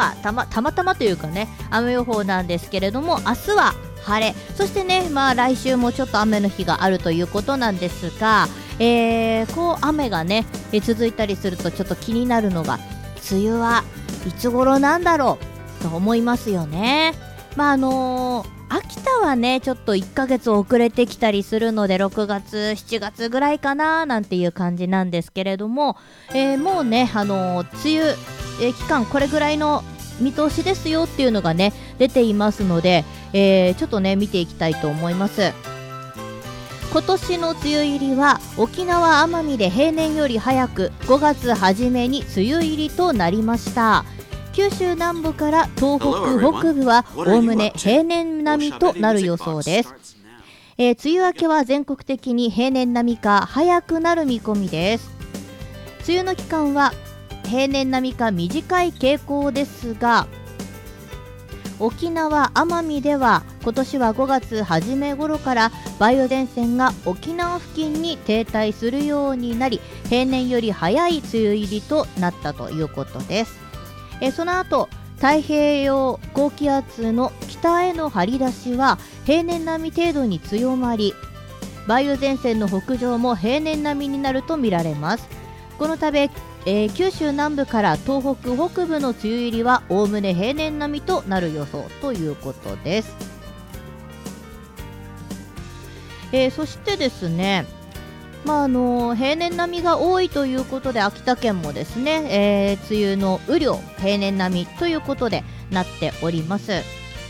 はたまたまというかね、雨予報なんですけれども、明日は晴れ、そしてね、来週もちょっと雨の日があるということなんですが、こう雨がね、続いたりするとちょっと気になるのが、梅雨はいつ頃なんだろうと思いますよね。秋田はねちょっと1ヶ月遅れてきたりするので、6月7月ぐらいかななんていう感じなんですけれども、もうね梅雨、期間これぐらいの見通しですよっていうのがね出ていますので、ちょっとね見ていきたいと思います。今年の梅雨入りは沖縄奄美で平年より早く5月初めに梅雨入りとなりました。九州南部から東北北部はおおむね平年並みとなる予想です。梅雨明けは全国的に平年並みか早くなる見込みです。梅雨の期間は平年並みか短い傾向ですが、沖縄奄美では今年は5月初め頃から梅雨前線が沖縄付近に停滞するようになり、平年より早い梅雨入りとなったということです。その後太平洋高気圧の北への張り出しは平年並み程度に強まり、梅雨前線の北上も平年並みになるとみられます。このため、九州南部から東北北部の梅雨入りはおおむね平年並みとなる予想ということです。そしてですね、平年並みが多いということで、秋田県もですね、梅雨の雨量平年並みということでなっております。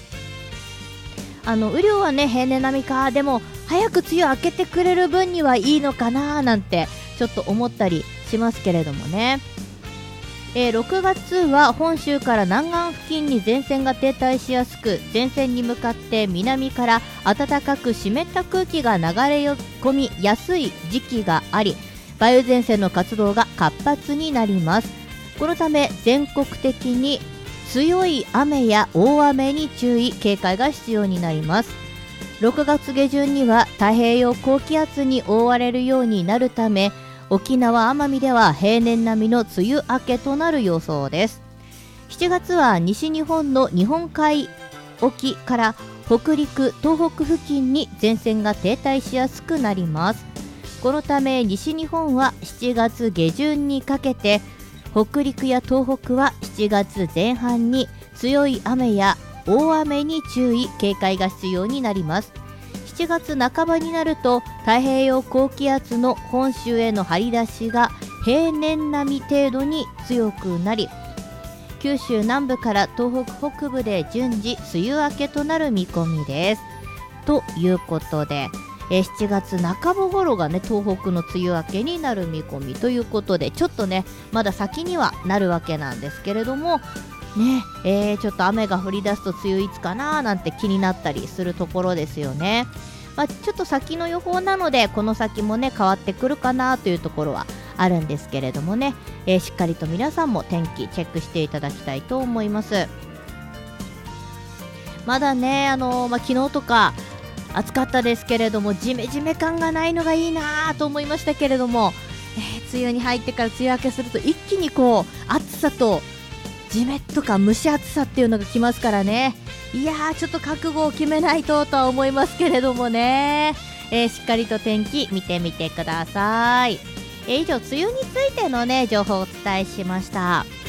雨量はね平年並みか、でも早く梅雨明けてくれる分にはいいのかななんてちょっと思ったりしますけれどもね。6月は本州から南岸付近に前線が停滞しやすく、前線に向かって南から暖かく湿った空気が流れ込みやすい時期があり、梅雨前線の活動が活発になります。このため全国的に強い雨や大雨に注意警戒が必要になります。6月下旬には太平洋高気圧に覆われるようになるため、沖縄奄美では平年並みの梅雨明けとなる予想です。7月は西日本の日本海沖から北陸東北付近に前線が停滞しやすくなります。このため西日本は7月下旬にかけて、北陸や東北は7月前半に強い雨や大雨に注意警戒が必要になります。7月半ばになると太平洋高気圧の本州への張り出しが平年並み程度に強くなり、九州南部から東北北部で順次梅雨明けとなる見込みです。ということで、7月半ば頃がね東北の梅雨明けになる見込みということで、ちょっとねまだ先にはなるわけなんですけれどもね、ちょっと雨が降り出すと梅雨いつかななんて気になったりするところですよね。ちょっと先の予報なのでこの先もね変わってくるかなというところはあるんですけれどもね、しっかりと皆さんも天気チェックしていただきたいと思います。まだね昨日とか暑かったですけれども、ジメジメ感がないのがいいなと思いましたけれども、梅雨に入ってから梅雨明けすると一気にこう暑さとジメッとか蒸し暑さっていうのが来ますからね。いやーちょっと覚悟を決めないとは思いますけれどもね、しっかりと天気見てみてください。以上梅雨についてのね情報をお伝えしました。